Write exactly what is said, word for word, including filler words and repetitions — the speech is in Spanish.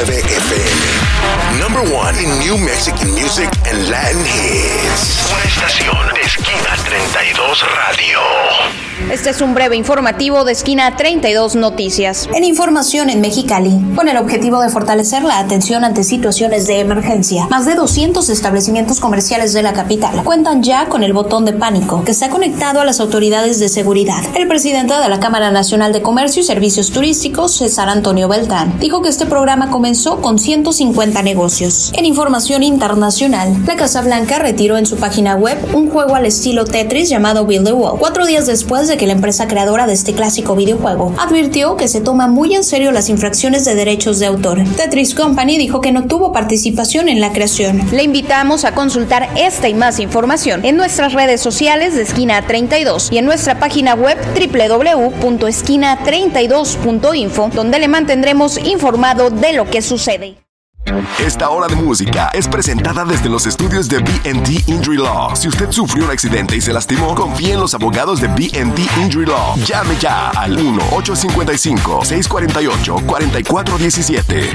nueve F M. Number one in New Mexican music and Latin hits. Una estación de Esquina treinta y dos Radio. Este es un breve informativo de Esquina treinta y dos Noticias. En información en Mexicali, con el objetivo de fortalecer la atención ante situaciones de emergencia, más de doscientos establecimientos comerciales de la capital cuentan ya con el botón de pánico que está conectado a las autoridades de seguridad. El presidente de la Cámara Nacional de Comercio y Servicios Turísticos, César Antonio Beltrán, dijo que este programa comenzó con ciento cincuenta negocios. En información internacional, la Casa Blanca retiró en su página web un juego al estilo Tetris llamado Build the Wall, cuatro días después de que la empresa creadora de este clásico videojuego advirtió que se toma muy en serio las infracciones de derechos de autor. Tetris Company dijo que no tuvo participación en la creación. Le invitamos a consultar esta y más información en nuestras redes sociales de Esquina treinta y dos y en nuestra página web doble u doble u doble u punto esquina treinta y dos punto info, donde le mantendremos informado de lo que sucede. Esta hora de música es presentada desde los estudios de B and T Injury Law. Si usted sufrió un accidente y se lastimó, confíe en los abogados de B and T Injury Law. Llame ya al uno ocho cinco cinco, seis cuatro ocho, cuatro cuatro uno siete.